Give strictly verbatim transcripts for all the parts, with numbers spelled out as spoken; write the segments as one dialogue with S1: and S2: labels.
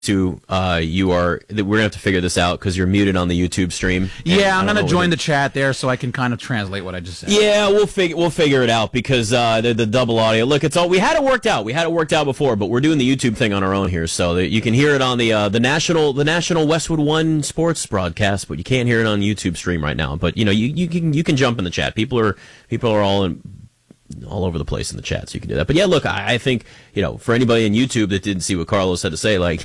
S1: to uh, you are that we're gonna have to figure this out because you're muted on the YouTube stream.
S2: Yeah, I'm gonna join the chat there so I can kind of translate what I just said.
S1: Yeah, we'll figure we'll figure it out because uh, the, the double audio. Look, it's all we had it worked out. We had it worked out before, but we're doing the YouTube thing on our own here, so that you can hear it on the uh, the national the national Westwood One sports broadcast, but you can't hear it on YouTube stream right now. But you know, you you can you can jump in the chat. People are people are all in. all over the place in the chat, so you can do that. But yeah, look, I, I think, you know, for anybody on YouTube that didn't see what Carlos had to say, like,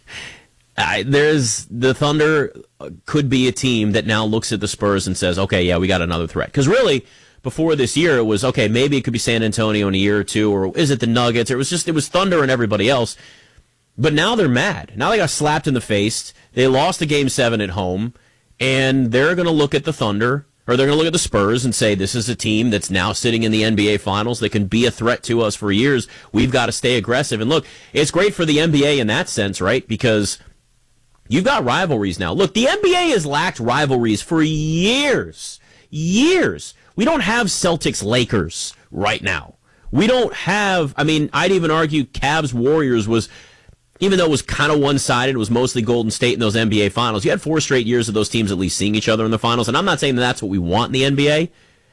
S1: I, there's the Thunder could be a team that now looks at the Spurs and says, okay, yeah, we got another threat. Because really, before this year, it was, okay, maybe it could be San Antonio in a year or two, or is it the Nuggets? It was just, it was Thunder and everybody else. But now they're mad. Now they got slapped in the face. They lost a game seven at home, and they're going to look at the Thunder, or they're going to look at the Spurs and say, this is a team that's now sitting in the N B A Finals that can be a threat to us for years. We've got to stay aggressive. And look, it's great for the N B A in that sense, right? Because you've got rivalries now. Look, the N B A has lacked rivalries for years. Years. We don't have Celtics-Lakers right now. We don't have, I mean, I'd even argue Cavs-Warriors was, even though it was kind of one-sided, it was mostly Golden State in those N B A Finals. You had four straight years of those teams at least seeing each other in the Finals, and I'm not saying that that's what we want in the N B A.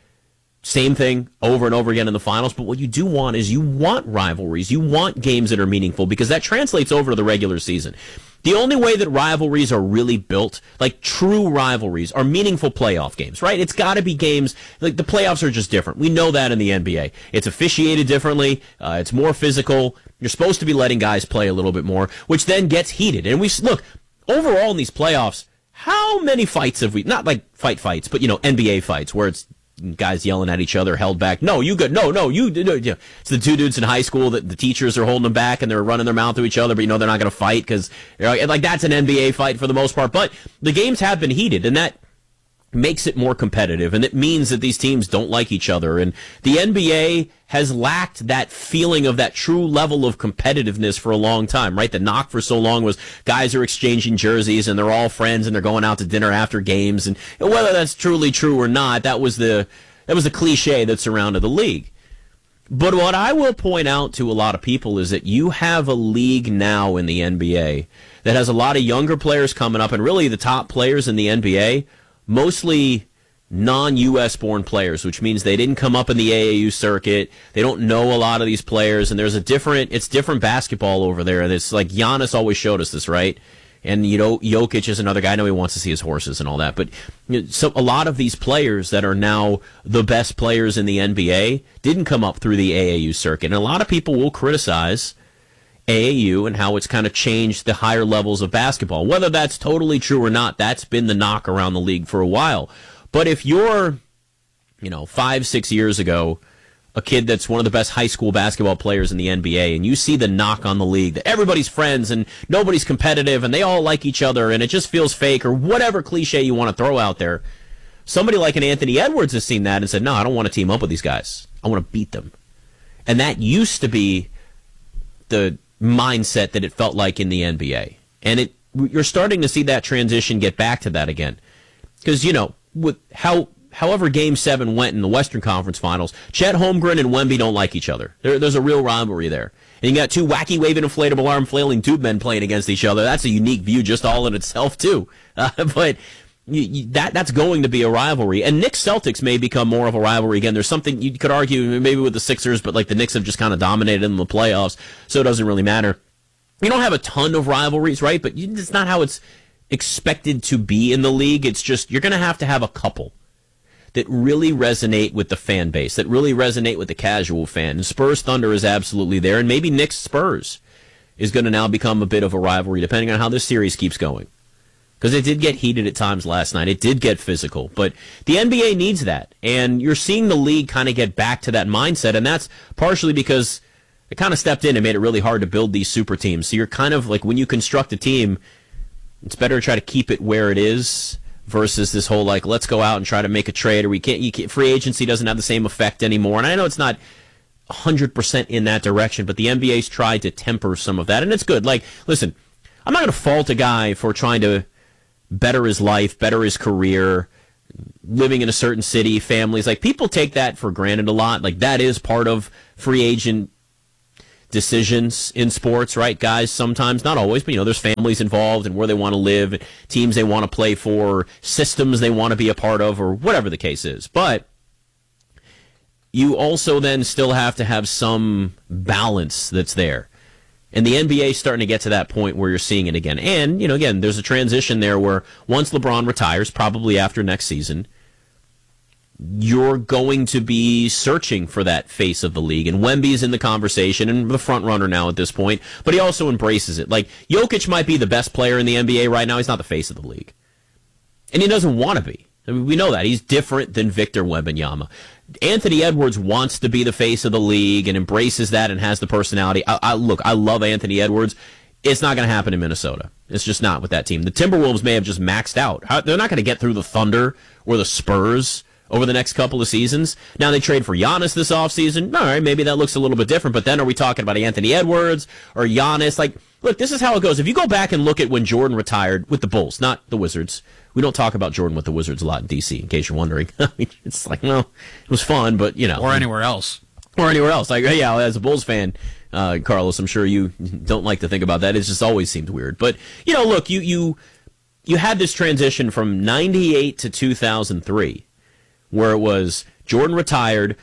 S1: Same thing over and over again in the Finals, but what you do want is you want rivalries. You want games that are meaningful because that translates over to the regular season. The only way that rivalries are really built, like true rivalries, are meaningful playoff games, right? It's got to be games, like the playoffs are just different. We know that in the N B A. It's officiated differently. Uh, it's more physical. You're supposed to be letting guys play a little bit more, which then gets heated. And we look, overall in these playoffs, how many fights have we, not like fight fights, but, you know, N B A fights where it's guys yelling at each other, held back. No, you good. No, no, you. No, yeah. It's the two dudes in high school that the teachers are holding them back and they're running their mouth to each other, but you know they're not going to fight because, you know, like that's an N B A fight for the most part. But the games have been heated, and that makes it more competitive, and it means that these teams don't like each other. And the N B A has lacked that feeling of that true level of competitiveness for a long time, right? The knock for so long was guys are exchanging jerseys and they're all friends and they're going out to dinner after games. And whether that's truly true or not, that was the that was the cliche that surrounded the league. But what I will point out to a lot of people is that you have a league now in the N B A that has a lot of younger players coming up, and really the top players in the N B A, mostly non-U S born players, which means they didn't come up in the A A U circuit. They don't know a lot of these players, and there's a different, it's different basketball over there. And it's like Giannis always showed us this, right? And, you know, Jokic is another guy. I know he wants to see his horses and all that, but you know, so a lot of these players that are now the best players in the N B A didn't come up through the A A U circuit. And a lot of people will criticize A A U and how it's kind of changed the higher levels of basketball. Whether that's totally true or not, that's been the knock around the league for a while. But if you're, you know, five, six years ago, a kid that's one of the best high school basketball players in the N B A, and you see the knock on the league, that everybody's friends and nobody's competitive and they all like each other and it just feels fake, or whatever cliche you want to throw out there, somebody like an Anthony Edwards has seen that and said, no, I don't want to team up with these guys. I want to beat them. And that used to be the mindset that it felt like in the N B A. And it you're starting to see that transition get back to that again. Because, you know, with how however Game seven went in the Western Conference Finals, Chet Holmgren and Wemby don't like each other. There, there's a real rivalry there. And you got two wacky waving inflatable arm flailing tube men playing against each other. That's a unique view just all in itself, too. Uh, but you, you, that that's going to be a rivalry. And Knicks-Celtics may become more of a rivalry again. There's something you could argue maybe with the Sixers, but like the Knicks have just kind of dominated in the playoffs, so it doesn't really matter. You don't have a ton of rivalries, right? But you, it's not how it's expected to be in the league. It's just you're going to have to have a couple that really resonate with the fan base, that really resonate with the casual fan. And Spurs Thunder is absolutely there, and maybe Knicks Spurs is going to now become a bit of a rivalry, depending on how this series keeps going. Because it did get heated at times last night. It did get physical. But the N B A needs that. And you're seeing the league kind of get back to that mindset, and that's partially because it kind of stepped in and made it really hard to build these super teams. So you're kind of like, when you construct a team, it's better to try to keep it where it is versus this whole, like, let's go out and try to make a trade, or we can't, you can't, free agency doesn't have the same effect anymore. And I know it's not one hundred percent in that direction, but the N B A's tried to temper some of that, and it's good. Like, listen, I'm not going to fault a guy for trying to better his life, better his career, living in a certain city, families. Like, people take that for granted a lot. Like, that is part of free agent. decisions in sports, right? Guys, sometimes, not always, but, you know, there's families involved and where they want to live, teams they want to play for, systems they want to be a part of, or whatever the case is. But you also then still have to have some balance that's there. And the N B A is starting to get to that point where you're seeing it again. And, you know, again, there's a transition there where once LeBron retires, probably after next season, you're going to be searching for that face of the league. And Wemby's in the conversation and the front runner now at this point, but he also embraces it. Like, Jokic might be the best player in the N B A right now. He's not the face of the league. And he doesn't want to be. I mean, we know that. He's different than Victor Wembanyama. Anthony Edwards wants to be the face of the league and embraces that and has the personality. I, I look, I love Anthony Edwards. It's not going to happen in Minnesota. It's just not with that team. The Timberwolves may have just maxed out. How, they're not going to get through the Thunder or the Spurs over the next couple of seasons. Now they trade for Giannis this offseason. All right, maybe that looks a little bit different, but then are we talking about Anthony Edwards or Giannis? Like, look, this is how it goes. If you go back and look at when Jordan retired with the Bulls, not the Wizards. We don't talk about Jordan with the Wizards a lot in D C, in case you're wondering. I mean, it's like, well, it was fun, but, you know.
S2: Or anywhere else.
S1: Or anywhere else. Like, yeah, as a Bulls fan, uh, Carlos, I'm sure you don't like to think about that. It just always seemed weird. But, you know, look, you you you had this transition from ninety-eight to two thousand three, where it was Jordan retired,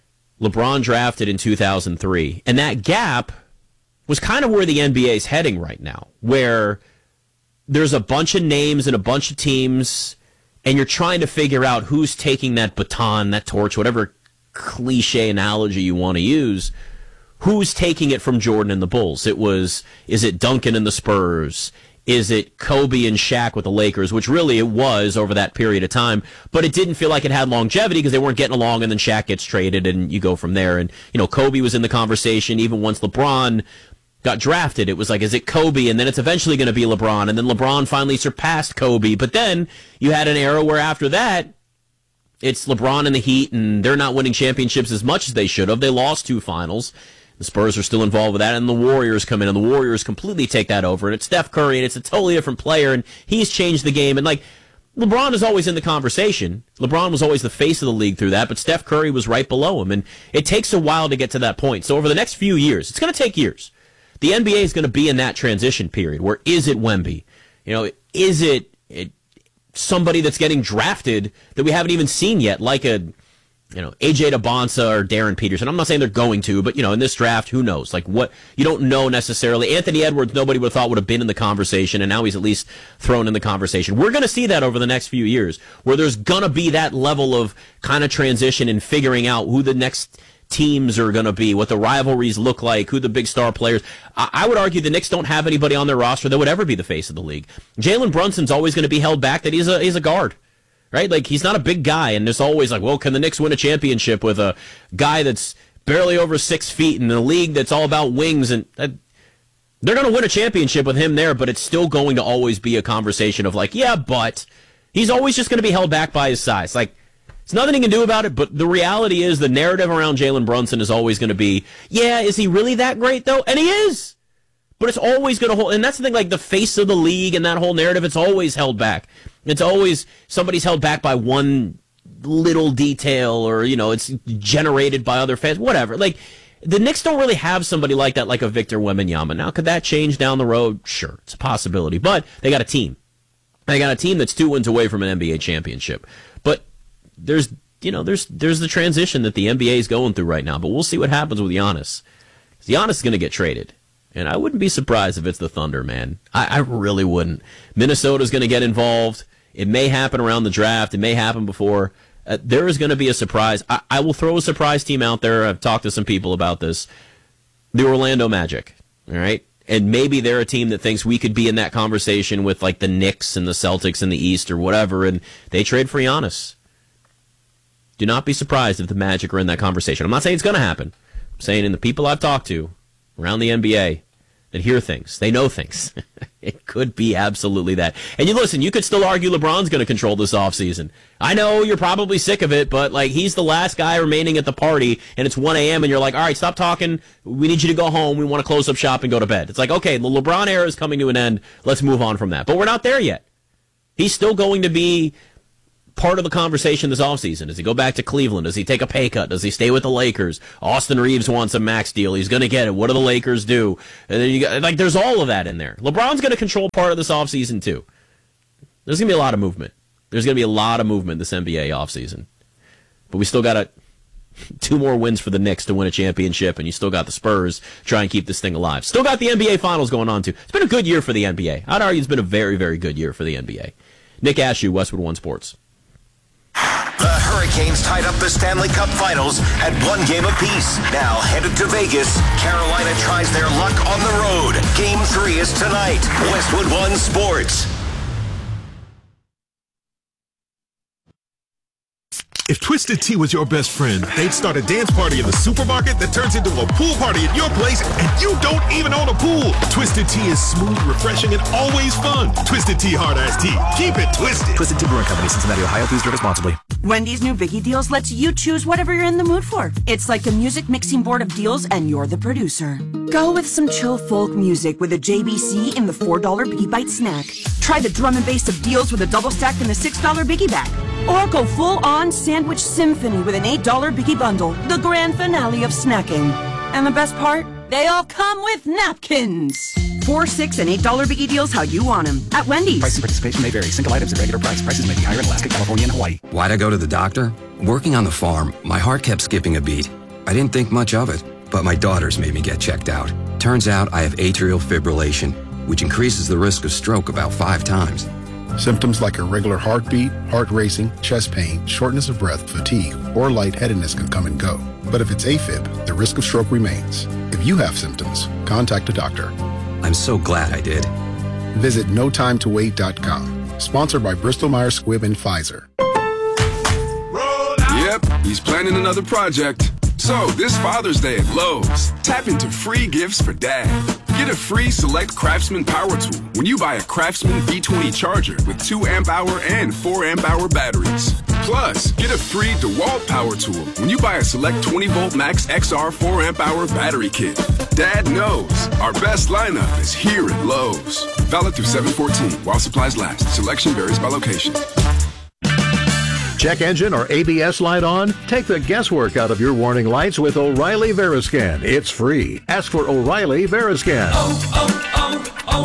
S1: LeBron drafted in two thousand three, and that gap was kind of where the N B A is heading right now, where there's a bunch of names and a bunch of teams, and you're trying to figure out who's taking that baton, that torch, whatever cliche analogy you want to use, who's taking it from Jordan and the Bulls. It was, is it Duncan and the Spurs? Is it Kobe and Shaq with the Lakers, which really it was over that period of time, but it didn't feel like it had longevity because they weren't getting along, and then Shaq gets traded, and you go from there. And, you know, Kobe was in the conversation even once LeBron got drafted. It was like, is it Kobe? And then it's eventually going to be LeBron. And then LeBron finally surpassed Kobe. But then you had an era where after that, it's LeBron and the Heat, and they're not winning championships as much as they should have. They lost two finals. The Spurs are still involved with that, and the Warriors come in, and the Warriors completely take that over. And it's Steph Curry, and it's a totally different player, and he's changed the game. And, like, LeBron is always in the conversation. LeBron was always the face of the league through that, but Steph Curry was right below him. And it takes a while to get to that point. So over the next few years, it's going to take years. The N B A is going to be in that transition period where is it Wemby? You know, is it, it somebody that's getting drafted that we haven't even seen yet, like a, you know, A J Debonsa or Darren Peterson? I'm not saying they're going to, but, you know, in this draft, who knows? Like, what, you don't know necessarily. Anthony Edwards, nobody would have thought would have been in the conversation, and now he's at least thrown in the conversation. We're going to see that over the next few years, where there's going to be that level of kind of transition and figuring out who the next teams are going to be, what the rivalries look like, who the big star players. I, I would argue the Knicks don't have anybody on their roster that would ever be the face of the league. Jalen Brunson's always going to be held back that he's a he's a guard, right? Like, he's not a big guy, and there's always like, well, can the Knicks win a championship with a guy that's barely over six feet in a league that's all about wings? And uh, they're going to win a championship with him there, but it's still going to always be a conversation of like, yeah, but he's always just going to be held back by his size. Like, there's nothing he can do about it, but the reality is the narrative around Jalen Brunson is always going to be, yeah, is he really that great, though? And he is. But it's always going to hold, and that's the thing, like the face of the league and that whole narrative, it's always held back. It's always, somebody's held back by one little detail, or, you know, it's generated by other fans, whatever. Like, the Knicks don't really have somebody like that, like a Victor Wembanyama. Now, could that change down the road? Sure, it's a possibility. But they got a team. They got a team that's two wins away from an N B A championship. But there's, you know, there's there's the transition that the N B A is going through right now, but we'll see what happens with Giannis. Giannis is going to get traded, and I wouldn't be surprised if it's the Thunder, man. I, I really wouldn't. Minnesota's going to get involved. It may happen around the draft. It may happen before. Uh, there is going to be a surprise. I, I will throw a surprise team out there. I've talked to some people about this. The Orlando Magic, all right? And maybe they're a team that thinks we could be in that conversation with, like, the Knicks and the Celtics in the East or whatever, and they trade for Giannis. Do not be surprised if the Magic are in that conversation. I'm not saying it's going to happen. I'm saying in the people I've talked to around the N B A that hear things, they know things. It could be absolutely that. And you listen, you could still argue LeBron's going to control this offseason. I know you're probably sick of it, but like he's the last guy remaining at the party, and it's one a.m. and you're like, all right, stop talking. We need you to go home. We want to close up shop and go to bed. It's like, okay, the LeBron era is coming to an end. Let's move on from that. But we're not there yet. He's still going to be part of the conversation this offseason? Does he go back to Cleveland? Does he take a pay cut? Does he stay with the Lakers? Austin Reeves wants a max deal. He's going to get it. What do the Lakers do? And then you got, like, there's all of that in there. LeBron's going to control part of this offseason, too. There's going to be a lot of movement. There's going to be a lot of movement this N B A offseason. But we still got a, two more wins for the Knicks to win a championship, and you still got the Spurs trying to keep this thing alive. Still got the N B A Finals going on, too. It's been a good year for the N B A. I'd argue it's been a very, very good year for the N B A. Nick Ashew, Westwood One Sports.
S3: The Hurricanes tied up the Stanley Cup Finals at one game apiece. Now headed to Vegas, Carolina tries their luck on the road. Game three is tonight. Westwood One Sports.
S4: If Twisted Tea was your best friend, they'd start a dance party in the supermarket that turns into a pool party at your place, and you don't even own a pool. Twisted Tea is smooth, refreshing, and always fun. Twisted Tea Hard Iced Tea. Keep it twisted.
S5: Twisted Tea Brewing Company, Cincinnati, Ohio. Please drink responsibly.
S6: Wendy's new Biggie Deals lets you choose whatever you're in the mood for. It's like a music mixing board of deals, and you're the producer. Go with some chill folk music with a J B C in the four dollar Biggie Bite snack. Try the drum and bass of deals with a double stack in the six dollar Biggie Bag. Or go full-on sandwich symphony with an eight dollar Biggie Bundle, the grand finale of snacking. And the best part? They all come with napkins. Four, six, and eight dollar Biggie Deals how you want them at Wendy's.
S5: Price and participation may vary. Single items at regular price. Prices may be higher in Alaska, California, and Hawaii.
S7: Why'd I go to the doctor? Working on the farm, my heart kept skipping a beat. I didn't think much of it, but my daughters made me get checked out. Turns out I have atrial fibrillation, which increases the risk of stroke about five times.
S8: Symptoms like irregular heartbeat, heart racing, chest pain, shortness of breath, fatigue, or lightheadedness can come and go. But if it's AFib, the risk of stroke remains. If you have symptoms, contact a doctor.
S7: I'm so glad I did.
S8: Visit no time to wait dot com. Sponsored by Bristol Myers Squibb and Pfizer.
S9: Yep, he's planning another project. So, this Father's Day at Lowe's, tap into free gifts for Dad. Get a free Select Craftsman power tool when you buy a Craftsman V twenty charger with two amp hour and four amp hour batteries. Plus, get a free DeWalt power tool when you buy a Select twenty volt Max X R four amp hour battery kit. Dad knows our best lineup is here at Lowe's. Valid through seven fourteen while supplies last. Selection varies by location.
S10: Check engine or A B S light on? Take the guesswork out of your warning lights with O'Reilly Veriscan. It's free. Ask for O'Reilly Veriscan.
S11: Oh,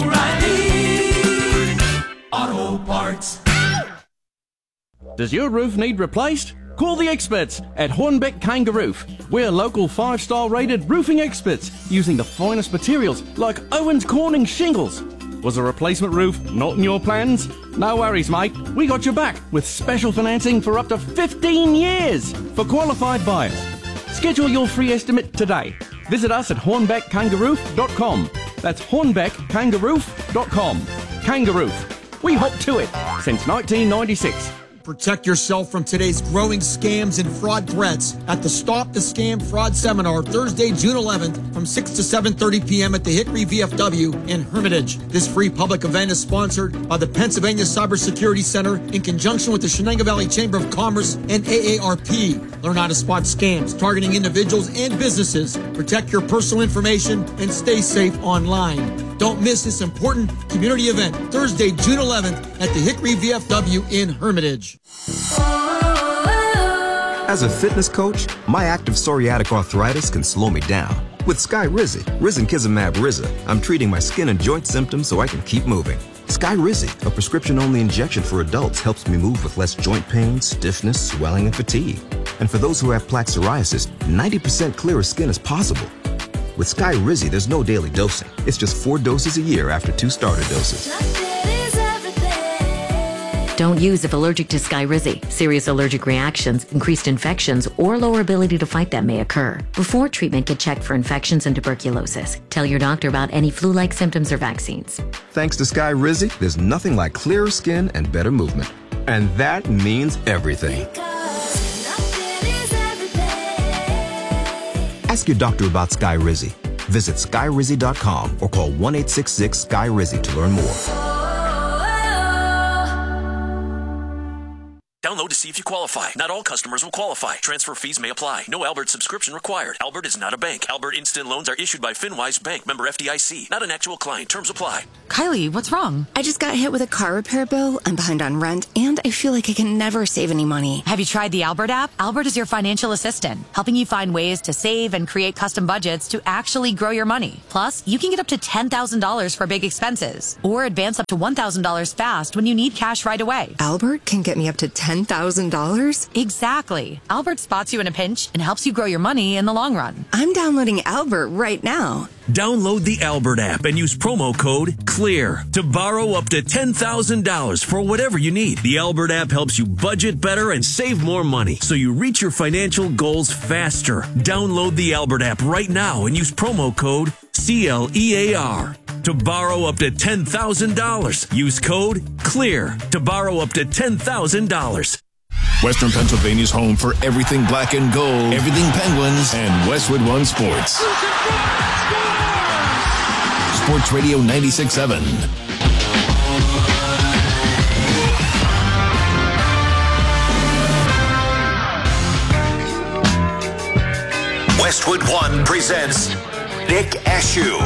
S11: oh, oh, O'Reilly Auto Parts.
S12: Does your roof need replaced? Call the experts at Hornbeck Kangaroo. We're local five-star rated roofing experts using the finest materials like Owens Corning shingles. Was a replacement roof not in your plans? No worries, mate. We got your back with special financing for up to fifteen years for qualified buyers. Schedule your free estimate today. Visit us at hornbeck kangaroo dot com. That's hornbeck kangaroo dot com. Kangaroo. We hop to it since nineteen ninety-six.
S13: Protect yourself from today's growing scams and fraud threats at the Stop the Scam Fraud Seminar Thursday, June eleventh from six to seven thirty p.m. at the Hickory V F W in Hermitage. This free public event is sponsored by the Pennsylvania Cybersecurity Center in conjunction with the Shenango Valley Chamber of Commerce and A A R P. Learn how to spot scams targeting individuals and businesses. Protect your personal information and stay safe online. Don't miss this important community event Thursday, June eleventh at the Hickory V F W in Hermitage.
S14: As a fitness coach, my active psoriatic arthritis can slow me down. With Skyrizi, Risankizumab Riza, I'm treating my skin and joint symptoms so I can keep moving. Skyrizi, a prescription-only injection for adults, helps me move with less joint pain, stiffness, swelling, and fatigue. And for those who have plaque psoriasis, ninety percent clearer skin is possible. With Skyrizi, there's no daily dosing. It's just four doses a year after two starter doses.
S15: Don't use if allergic to Skyrizi. Serious allergic reactions, increased infections, or lower ability to fight them may occur. Before treatment, get checked for infections and tuberculosis. Tell your doctor about any flu-like symptoms or vaccines.
S14: Thanks to Skyrizi, there's nothing like clearer skin and better movement. And that means everything. Ask your doctor about Skyrizi. Visit skyrizi dot com or call one eight six six Sky Rizzy to learn more.
S3: Download
S16: below to see if you qualify. Not all customers will qualify. Transfer fees may apply. No Albert subscription required. Albert is not a bank. Albert Instant Loans are issued by FinWise Bank, member F D I C. Not an actual client. Terms apply.
S17: Kylie, what's wrong? I just got hit with a car repair bill. I'm behind on rent, and I feel like I can never save any money.
S18: Have you tried the Albert app? Albert is your financial assistant, helping you find ways to save and create custom budgets to actually grow your money. Plus, you can get up to ten thousand dollars for big expenses, or advance up to one thousand dollars fast when you need cash right away.
S17: Albert can get me up to ten thousand dollars?
S18: Exactly. Albert spots you in a pinch and helps you grow your money in the long run.
S17: I'm downloading Albert right now.
S19: Download the Albert app and use promo code CLEAR to borrow up to ten thousand dollars for whatever you need. The Albert app helps you budget better and save more money so you reach your financial goals faster. Download the Albert app right now and use promo code C L E A R to borrow up to ten thousand dollars. Use code CLEAR to borrow up to ten thousand dollars.
S4: Western Pennsylvania's home for everything black and gold, everything Penguins, and Westwood One Sports. Sports Radio ninety-six point seven.
S3: Westwood One presents Nick Ashew.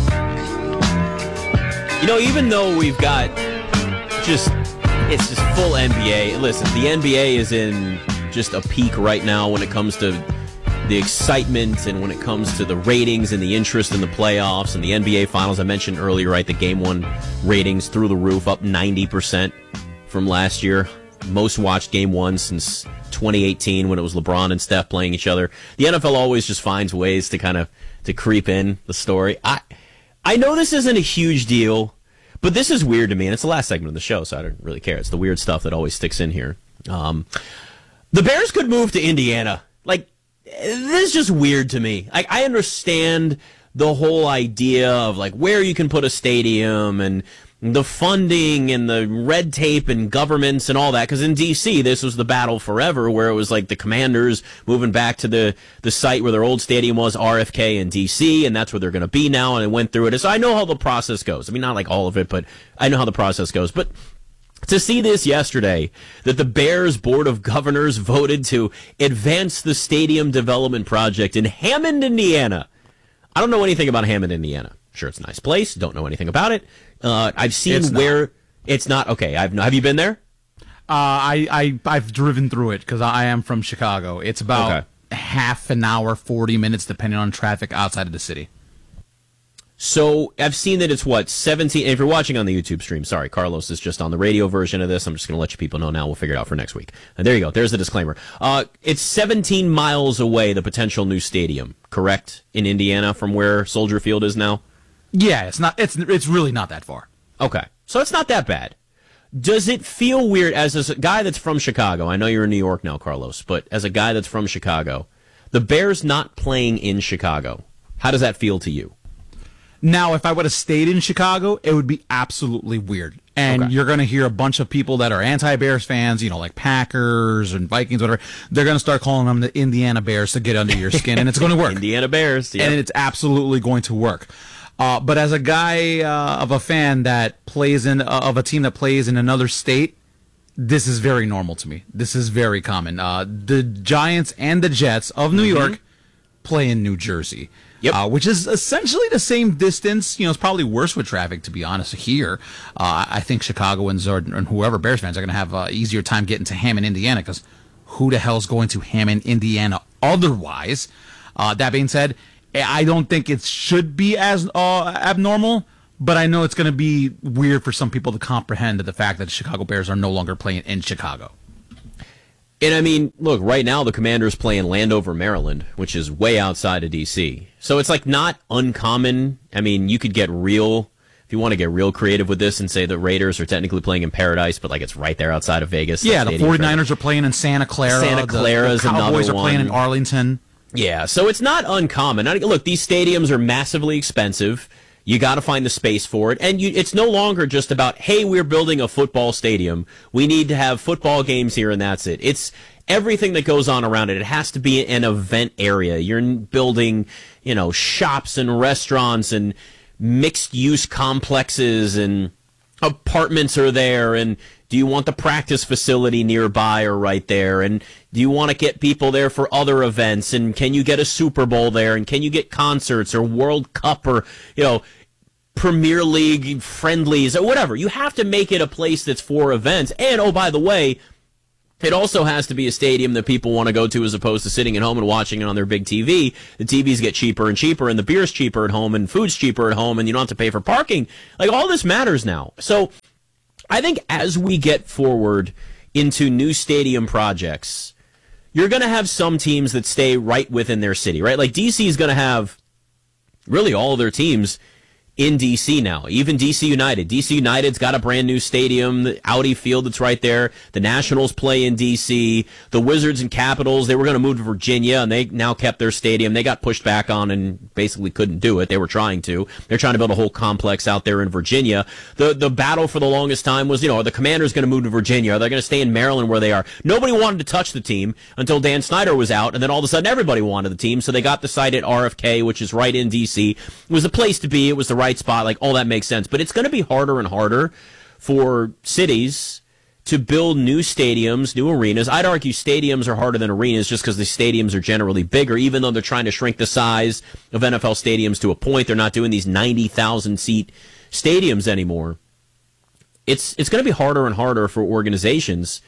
S1: You know, even though we've got just, it's just full N B A. Listen, the N B A is in just a peak right now when it comes to the excitement and when it comes to the ratings and the interest in the playoffs and the N B A Finals. I mentioned earlier, right, the Game one ratings through the roof, up ninety percent from last year. Most watched Game one since twenty eighteen when it was LeBron and Steph playing each other. The N F L always just finds ways to kind of to creep in the story. I I know this isn't a huge deal, but this is weird to me, and it's the last segment of the show, so I don't really care. It's the weird stuff that always sticks in here. Um, the Bears could move to Indiana. Like, this is just weird to me. I, I understand the whole idea of, like, where you can put a stadium and the funding and the red tape and governments and all that, because in D C this was the battle forever, where it was like the Commanders moving back to the, the site where their old stadium was, R F K in D C, and that's where they're going to be now, and I went through it. So I know how the process goes. I mean, not like all of it, but I know how the process goes. But to see this yesterday, that the Bears Board of Governors voted to advance the stadium development project in Hammond, Indiana. I don't know anything about Hammond, Indiana. Sure, it's a nice place. Don't know anything about it. Uh, I've seen
S2: it's
S1: where
S2: not.
S1: It's not. Okay, I've have you been there?
S2: Uh, I, I, I've driven through it because I am from Chicago. It's about
S1: okay.
S2: half an hour, forty minutes, depending on traffic outside of the city.
S1: So I've seen that it's, what, seventeen. If you're watching on the YouTube stream, sorry, Carlos is just on the radio version of this. I'm just going to let you people know now. We'll figure it out for next week. And there you go. There's the disclaimer. Uh, it's seventeen miles away, the potential new stadium, correct, in Indiana from where Soldier Field is now?
S2: Yeah, it's not. It's it's really not that far.
S1: Okay, so it's not that bad. Does it feel weird, as a guy that's from Chicago? I know you're in New York now, Carlos, but as a guy that's from Chicago, the Bears not playing in Chicago, how does that feel to you?
S2: Now, if I would have stayed in Chicago, it would be absolutely weird. And okay. You're going to hear a bunch of people that are anti-Bears fans, you know, like Packers and Vikings, whatever. They're going to start calling them the Indiana Bears to get under your skin, and it's going to work.
S1: Indiana Bears, yeah.
S2: And it's absolutely going to work. Uh, but as a guy uh, of a fan that plays in, uh, of a team that plays in another state, this is very normal to me. This is very common. Uh, the Giants and the Jets of New mm-hmm. York play in New Jersey. Yep. Uh, which is essentially the same distance. You know, it's probably worse with traffic, to be honest, here. Uh, I think Chicagoans or, and whoever Bears fans are going to have an easier time getting to Hammond, Indiana, because who the hell's going to Hammond, Indiana otherwise? Uh, that being said, I don't think it should be as uh, abnormal, but I know it's going to be weird for some people to comprehend the fact that the Chicago Bears are no longer playing in Chicago.
S1: And I mean, look, right now the Commanders play in Landover, Maryland, which is way outside of D C. So it's like not uncommon. I mean, you could get real, if you want to get real creative with this and say the Raiders are technically playing in Paradise, but like it's right there outside of Vegas.
S2: Yeah, the forty-niners are playing in Santa Clara.
S1: Santa Clara is another one.
S2: The Cowboys are playing in Arlington.
S1: Yeah, so it's not uncommon. I, look, these stadiums are massively expensive. You got to find the space for it. And you, it's no longer just about, hey, we're building a football stadium. We need to have football games here, and that's it. It's everything that goes on around it. It has to be an event area. You're building, you know, shops and restaurants and mixed-use complexes and apartments are there, and do you want the practice facility nearby or right there, and do you want to get people there for other events, and can you get a Super Bowl there, and can you get concerts or World Cup or, you know, Premier League friendlies or whatever. You have to make it a place that's for events. And, oh, by the way, it also has to be a stadium that people want to go to as opposed to sitting at home and watching it on their big T V. The T Vs get cheaper and cheaper, and the beer's cheaper at home, and food's cheaper at home, and you don't have to pay for parking. Like, all this matters now. So I think as we get forward into new stadium projects, you're going to have some teams that stay right within their city, right? Like, D C is going to have really all of their teams in D C now, even D C United. D C United's got a brand new stadium, the Audi Field that's right there. The Nationals play in D C. The Wizards and Capitals, they were going to move to Virginia, and they now kept their stadium. They got pushed back on and basically couldn't do it. They were trying to. They're trying to build a whole complex out there in Virginia. The the battle for the longest time was, you know, are the Commanders going to move to Virginia? Are they going to stay in Maryland where they are? Nobody wanted to touch the team until Dan Snyder was out, and then all of a sudden everybody wanted the team, so they got the site at R F K, which is right in D C. It was the place to be. It was the right spot. Like, all that makes sense. But it's going to be harder and harder for cities to build new stadiums, new arenas. I'd argue stadiums are harder than arenas just because the stadiums are generally bigger, even though they're trying to shrink the size of N F L stadiums to a point. They're not doing these ninety thousand seat stadiums anymore. It's, it's going to be harder and harder for organizations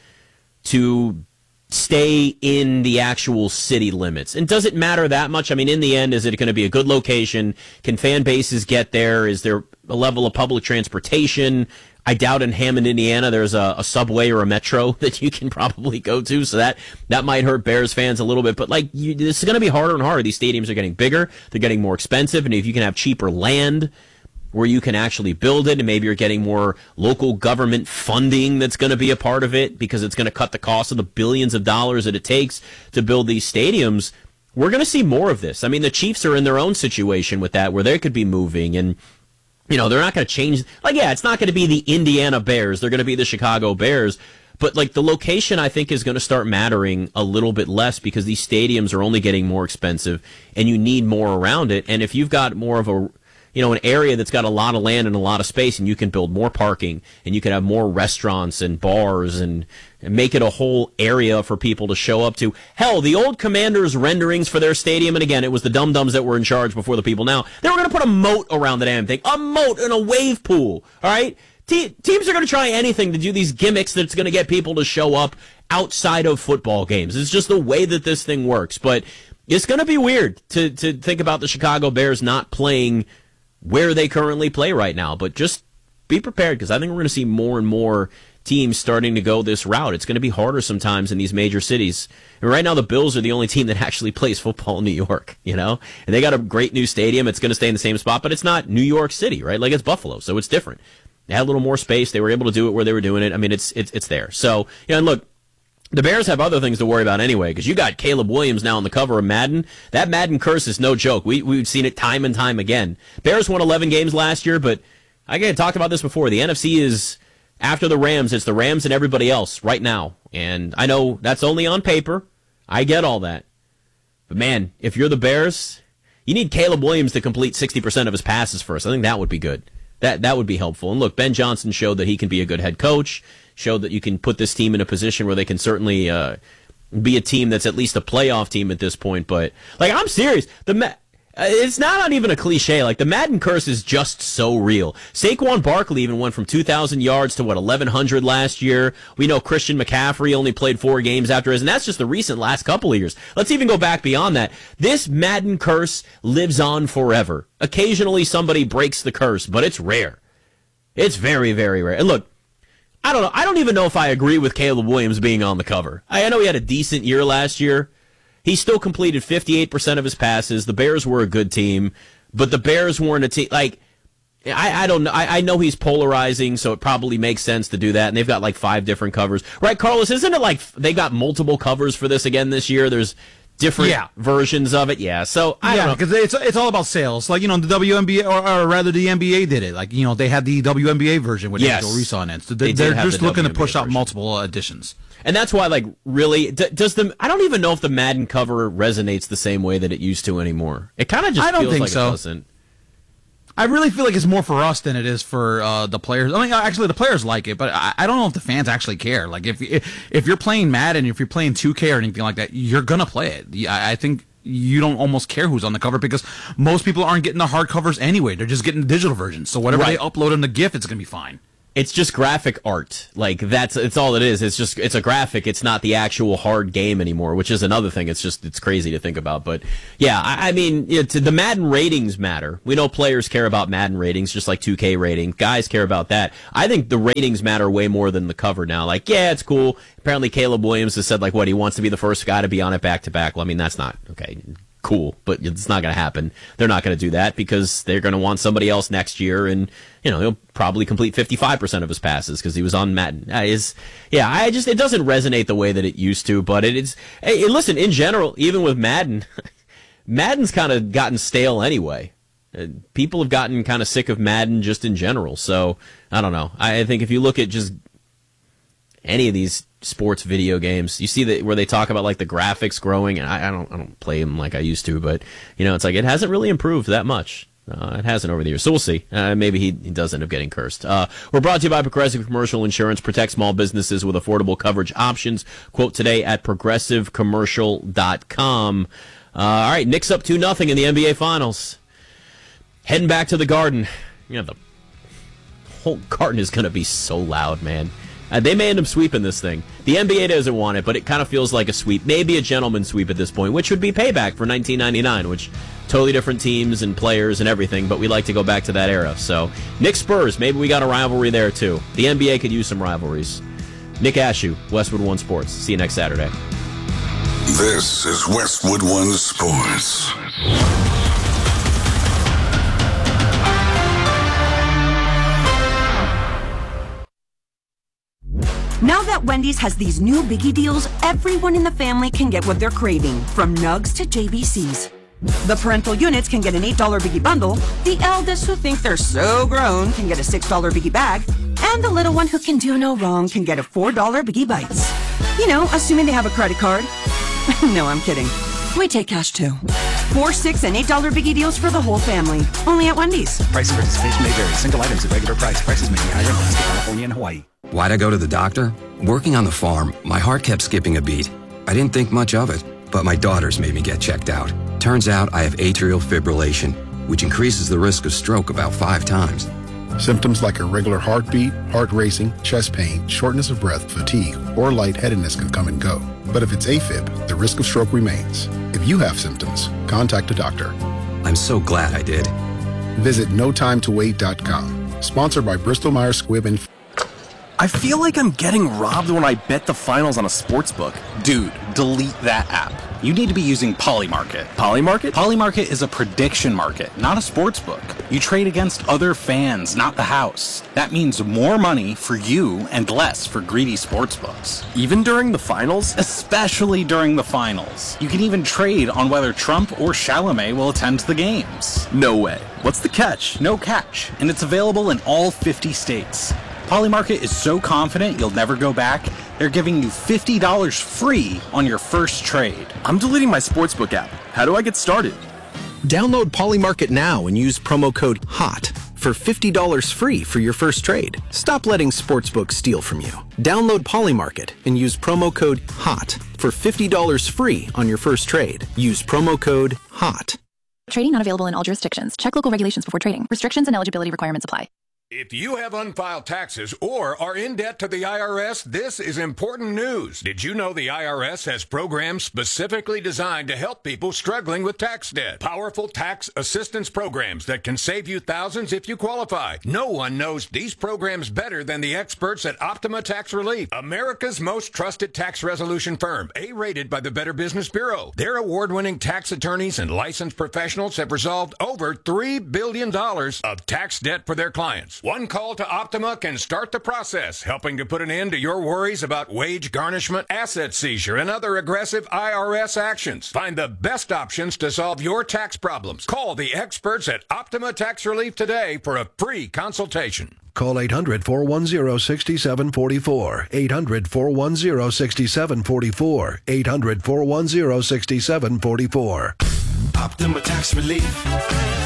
S1: to stay in the actual city limits. And does it matter that much? I mean, in the end, is it going to be a good location? Can fan bases get there? Is there a level of public transportation? I doubt in Hammond, Indiana, there's a, a subway or a metro that you can probably go to, so that, that might hurt Bears fans a little bit. But, like, you, this is going to be harder and harder. These stadiums are getting bigger. They're getting more expensive. And if you can have cheaper land where you can actually build it, and maybe you're getting more local government funding that's going to be a part of it because it's going to cut the cost of the billions of dollars that it takes to build these stadiums, we're going to see more of this. I mean, the Chiefs are in their own situation with that where they could be moving, and, you know, they're not going to change. Like, yeah, it's not going to be the Indiana Bears. They're going to be the Chicago Bears. But, like, the location, I think, is going to start mattering a little bit less because these stadiums are only getting more expensive, and you need more around it. And if you've got more of a you know, an area that's got a lot of land and a lot of space, and you can build more parking, and you can have more restaurants and bars, and, and make it a whole area for people to show up to. Hell, the old Commanders renderings for their stadium, and again, it was the dum-dums that were in charge before the people now, they were going to put a moat around the damn thing. A moat and a wave pool, all right? Te- teams are going to try anything to do these gimmicks that's going to get people to show up outside of football games. It's just the way that this thing works. But it's going to be weird to, to think about the Chicago Bears not playing where they currently play right now, but just be prepared because I think we're going to see more and more teams starting to go this route. It's going to be harder sometimes in these major cities. And right now, the Bills are the only team that actually plays football in New York, you know? And they got a great new stadium. It's going to stay in the same spot, but it's not New York City, right? Like, it's Buffalo, so it's different. They had a little more space. They were able to do it where they were doing it. I mean, it's it's, it's there. So, you know, and look, the Bears have other things to worry about anyway, because you got Caleb Williams now on the cover of Madden. That Madden curse is no joke. We, we've seen it time and time again. Bears won eleven games last year, but I get talked about this before. The N F C is, after the Rams, it's the Rams and everybody else right now. And I know that's only on paper. I get all that. But, man, if you're the Bears, you need Caleb Williams to complete sixty percent of his passes first. I think that would be good. That that would be helpful. And, look, Ben Johnson showed that he can be a good head coach. Showed that you can put this team in a position where they can certainly uh, be a team that's at least a playoff team at this point. But, like, I'm serious. The Ma- It's not even a cliche. Like, the Madden curse is just so real. Saquon Barkley even went from two thousand yards to, what, eleven hundred last year. We know Christian McCaffrey only played four games after his, and that's just the recent last couple of years. Let's even go back beyond that. This Madden curse lives on forever. Occasionally somebody breaks the curse, but it's rare. It's very, very rare. And look, I don't know. I don't even know if I agree with Caleb Williams being on the cover. I know he had a decent year last year. He still completed fifty-eight percent of his passes. The Bears were a good team, but the Bears weren't a team. Like, I, I don't know. I, I know he's polarizing, so it probably makes sense to do that. And they've got like five different covers. Right, Carlos? Isn't it like they got multiple covers for this again this year? There's different yeah. versions of it. Yeah. So I
S2: yeah,
S1: don't know.
S2: because it's it's all about sales. Like, you know, the W N B A, or, or rather the N B A did it. Like, you know, they had the W N B A version with
S1: yes.
S2: Angel Reese on it. So they,
S1: they
S2: they're just
S1: the
S2: looking
S1: W N B A
S2: to push out
S1: version.
S2: multiple editions.
S1: And that's why, like, really, d- does the I don't even know if the Madden cover resonates the same way that it used to anymore. It kind of just
S2: I don't
S1: feels
S2: think
S1: like
S2: so.
S1: it doesn't.
S2: I really feel like it's more for us than it is for uh, the players. I mean, actually, the players like it, but I, I don't know if the fans actually care. Like, if if, if you're playing Madden, if you're playing two K or anything like that, you're gonna play it. I, I think you don't almost care who's on the cover because most people aren't getting the hard covers anyway. They're just getting the digital versions. So whatever
S1: Right.
S2: they upload in the GIF, it's gonna be fine.
S1: It's just graphic art. Like, that's it's all it is. It's just it's a graphic. It's not the actual hard game anymore, which is another thing. It's just it's crazy to think about. But yeah, I, I mean, it's, the Madden ratings matter. We know players care about Madden ratings, just like two K rating. Guys care about that. I think the ratings matter way more than the cover now. Like, yeah, it's cool. Apparently, Caleb Williams has said like what he wants to be the first guy to be on it back to back. Well, I mean, that's not okay. Cool, but it's not going to happen. They're not going to do that because they're going to want somebody else next year, and you know he'll probably complete fifty-five percent of his passes because he was on Madden. Uh, is yeah, I just it doesn't resonate the way that it used to. But it is. Hey, listen, in general, even with Madden, Madden's kind of gotten stale anyway. Uh, people have gotten kind of sick of Madden just in general. So I don't know. I, I think if you look at just any of these sports video games, you see that where they talk about like the graphics growing, and I, I don't I don't play them like I used to, but you know it's like it hasn't really improved that much. Uh, it hasn't over the years, so we'll see. Uh, maybe he, he does end up getting cursed. Uh, we're brought to you by Progressive Commercial Insurance. Protect small businesses with affordable coverage options. Quote today at progressive commercial dot com. Uh, all right, Knicks up two nothing in the N B A Finals. Heading back to the Garden. You know the whole Garden is going to be so loud, man. Uh, they may end up sweeping this thing. The N B A doesn't want it, but it kind of feels like a sweep. Maybe a gentleman's sweep at this point, which would be payback for nineteen ninety-nine, which totally different teams and players and everything, but we like to go back to that era. So, Knicks Spurs, maybe we got a rivalry there too. The N B A could use some rivalries. Nick Ashew, Westwood One Sports. See you next Saturday.
S20: This is Westwood One Sports.
S6: Now that Wendy's has these new biggie deals, everyone in the family can get what they're craving, from nugs to J B Cs. The parental units can get an eight dollar biggie bundle, the eldest who think they're so grown can get a six dollar biggie bag, and the little one who can do no wrong can get a four dollar biggie bites. You know, assuming they have a credit card. No, I'm kidding. We take cash too. Four, six, and eight dollar biggie deals for the whole family. Only at Wendy's.
S5: Price and participation may vary. Single items at regular price. Prices may be higher in Alaska, California, and Hawaii.
S7: Why'd I go to the doctor? Working on the farm, my heart kept skipping a beat. I didn't think much of it, but my daughters made me get checked out. Turns out I have atrial fibrillation, which increases the risk of stroke about five times.
S8: Symptoms like irregular heartbeat, heart racing, chest pain, shortness of breath, fatigue, or lightheadedness can come and go. But if it's AFib, the risk of stroke remains. If you have symptoms, contact a doctor.
S7: I'm so glad I did.
S8: Visit no time to wait dot com. Sponsored by Bristol Myers Squibb and...
S21: I feel like I'm getting robbed when I bet the finals on a sportsbook. Dude, delete that app.
S5: You need to be using Polymarket.
S21: Polymarket?
S5: Polymarket is a prediction market, not a sportsbook. You trade against other fans, not the house. That means more money for you and less for greedy sportsbooks.
S21: Even during the finals?
S5: Especially during the finals. You can even trade on whether Trump or Chalamet will attend the games.
S21: No way. What's the catch?
S5: No catch, and it's available in all fifty states. Polymarket is so confident you'll never go back, they're giving you fifty dollars free on your first trade.
S21: I'm deleting my sportsbook app. How do I get started?
S22: Download Polymarket now and use promo code HOT for fifty dollars free for your first trade. Stop letting sportsbooks steal from you. Download Polymarket and use promo code HOT for fifty dollars free on your first trade. Use promo code HOT.
S23: Trading not available in all jurisdictions. Check local regulations before trading. Restrictions and eligibility requirements apply.
S24: If you have unfiled taxes or are in debt to the I R S, this is important news. Did you know the I R S has programs specifically designed to help people struggling with tax debt? Powerful tax assistance programs that can save you thousands if you qualify. No one knows these programs better than the experts at Optima Tax Relief, America's most trusted tax resolution firm, A-rated by the Better Business Bureau. Their award-winning tax attorneys and licensed professionals have resolved over three billion dollars of tax debt for their clients. One call to Optima can start the process, helping to put an end to your worries about wage garnishment, asset seizure, and other aggressive I R S actions. Find the best options to solve your tax problems. Call the experts at Optima Tax Relief today for a free consultation.
S25: Call eight hundred, four one zero, six seven four four. eight hundred, four one zero, six seven four four. eight hundred, four one zero, six seven four four.
S11: Optima Tax Relief.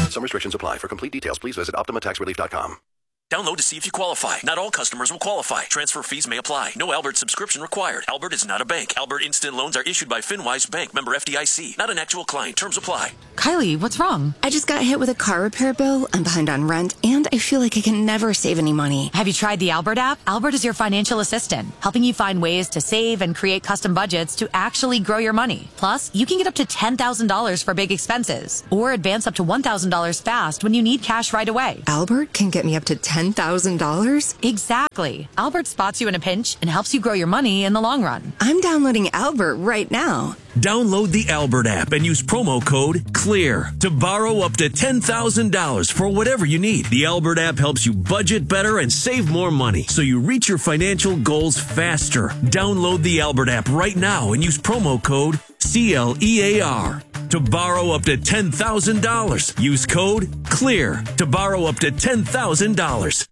S25: Some restrictions apply. For complete details, please visit Optima Tax Relief dot com.
S16: Download to see if you qualify. Not all customers will qualify. Transfer fees may apply. No Albert subscription required. Albert is not a bank. Albert Instant Loans are issued by FinWise Bank, member F D I C. Not an actual client. Terms apply.
S18: Kylie, what's wrong?
S17: I just got hit with a car repair bill. I'm behind on rent, and I feel like I can never save any money.
S18: Have you tried the Albert app? Albert is your financial assistant, helping you find ways to save and create custom budgets to actually grow your money. Plus, you can get up to ten thousand dollars for big expenses, or advance up to one thousand dollars fast when you need cash right away.
S17: Albert can get me up to ten thousand dollars?
S18: Exactly. Albert spots you in a pinch and helps you grow your money in the long run.
S17: I'm downloading Albert right now.
S19: Download the Albert app and use promo code CLEAR to borrow up to ten thousand dollars for whatever you need. The Albert app helps you budget better and save more money so you reach your financial goals faster. Download the Albert app right now and use promo code C L E A R to borrow up to ten thousand dollars. Use code CLEAR to borrow up to ten thousand dollars.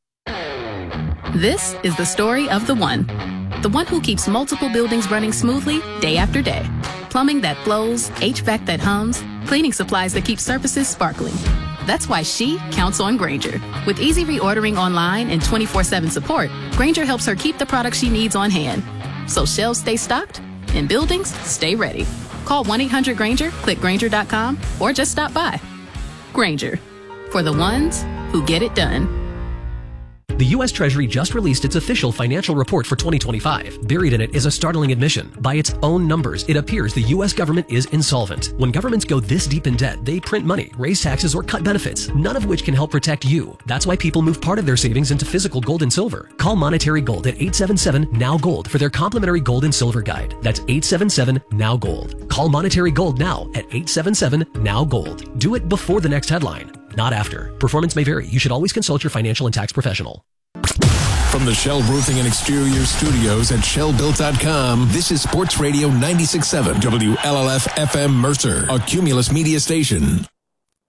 S9: This is the story of the one. The one who keeps multiple buildings running smoothly day after day. Plumbing that flows, H V A C that hums, cleaning supplies that keep surfaces sparkling. That's why she counts on Grainger. With easy reordering online and twenty-four seven support, Grainger helps her keep the products she needs on hand. So shelves stay stocked and buildings stay ready. Call one eight hundred Grainger, click Grainger dot com, or just stop by. Grainger, for the ones who get it done.
S10: The U S Treasury just released its official financial report for twenty twenty-five. Buried in it is a startling admission. By its own numbers, it appears the U S government is insolvent. When governments go this deep in debt, they print money, raise taxes, or cut benefits, none of which can help protect you. That's why people move part of their savings into physical gold and silver. Call Monetary Gold at eight seven seven, N O W, GOLD for their complimentary gold and silver guide. That's eight seven seven, N O W, GOLD. Call Monetary Gold now at eight seven seven, N O W, GOLD. Do it before the next headline, not after. Performance may vary. You should always consult your financial and tax professional.
S4: From the Shell Roofing and Exterior Studios at Shell Built dot com, this is Sports Radio ninety-six point seven W L L F F M Mercer, a Cumulus media station.